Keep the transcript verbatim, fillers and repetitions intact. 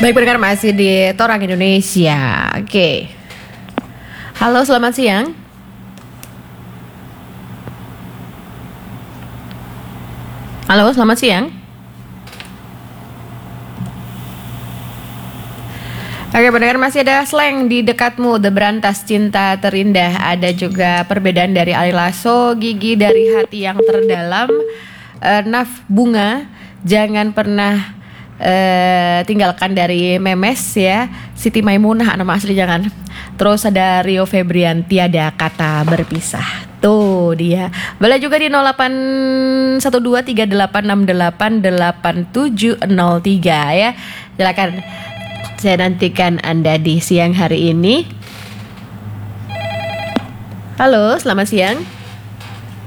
Baik pendengar masih di Torang Indonesia. Oke. Halo, selamat siang. Halo, selamat siang. Oke pendengar, masih ada slang di dekatmu, The Berantas Cinta Terindah. Ada juga perbedaan dari Ali Lasso, Gigi dari Hati Yang Terdalam, uh, Naf Bunga, Jangan Pernah uh, Tinggalkan dari Memes ya, Siti Maimunah, nama asli jangan. Terus ada Rio Febrian, Tiada Kata Berpisah. Tuh dia. Boleh juga di nol delapan satu dua tiga delapan enam delapan delapan tujuh nol tiga ya. Silakan. Saya nantikan Anda di siang hari ini. Halo, selamat siang.